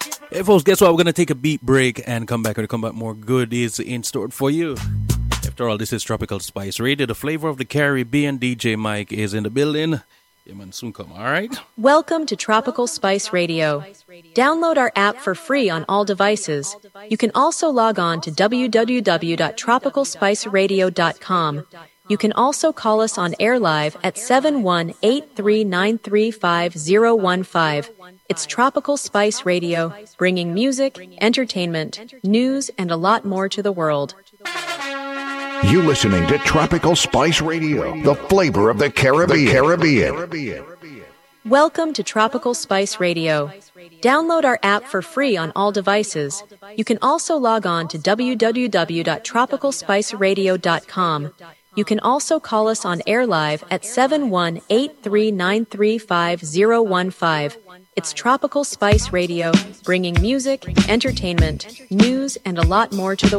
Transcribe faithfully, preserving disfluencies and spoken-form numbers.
Hey folks, guess what? We're going to take a beat break and come back. We're going to come back more goodies in store for you. After all, this is Tropical Spice Radio, the flavor of the Caribbean. D J Mike is in the building. Yeah, man, soon come, all right? Welcome to Tropical Spice Radio. Download our app for free on all devices. You can also log on to w w w dot tropical spice radio dot com. You can also call us on air live at seven one eight three nine three five zero one five. It's Tropical Spice Radio, bringing music, entertainment, news, and a lot more to the world. You listening to Tropical Spice Radio, the flavor of the Caribbean. The Caribbean. Welcome to Tropical Spice Radio. Download our app for free on all devices. You can also log on to w w w dot tropical spice radio dot com. You can also call us on air live at seven one eight three nine three five zero one five. It's Tropical Spice Radio, bringing music, entertainment, news, and a lot more to the